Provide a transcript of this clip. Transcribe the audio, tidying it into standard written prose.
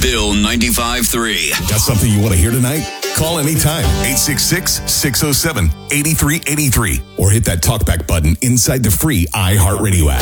Bill 95.3. Got something you want to hear tonight? Call anytime, 866-607-8383. Or hit that talkback button inside the free iHeartRadio app.